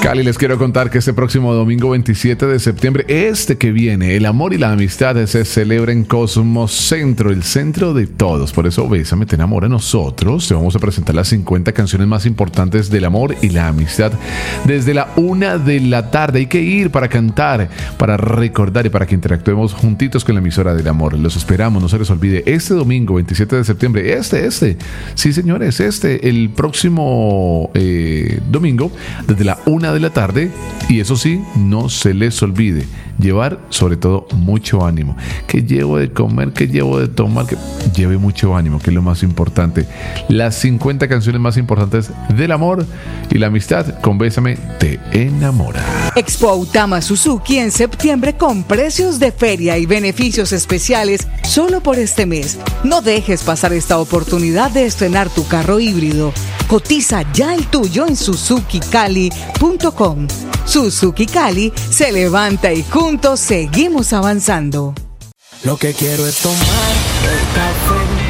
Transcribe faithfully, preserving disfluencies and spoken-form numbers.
Cali, les quiero contar que este próximo domingo veintisiete de septiembre, este que viene, el amor y la amistad se celebra en Cosmos Centro, el centro de todos. Por eso, Bésame, te enamora. Nosotros te vamos a presentar las cincuenta canciones más importantes del amor y la amistad desde la una de la tarde. Hay que ir para cantar, para recordar y para que interactuemos juntitos con la emisora del amor. Los esperamos, no se les olvide, este domingo veintisiete de septiembre, este, este, sí señores, este, el próximo eh, domingo, desde la una de la tarde. Y eso sí, no se les olvide llevar sobre todo mucho ánimo. ¿Qué llevo de comer? ¿Qué llevo de tomar? Que lleve mucho ánimo, que es lo más importante. Las cincuenta canciones más importantes del amor y la amistad con Bésame te enamora. Expo Autama Suzuki en septiembre con precios de feria y beneficios especiales solo por este mes. No dejes pasar esta oportunidad de estrenar tu carro híbrido. Cotiza ya el tuyo en suzuki cali punto com. Suzuki Cali se levanta y juntos seguimos avanzando. Lo que quiero es tomar el café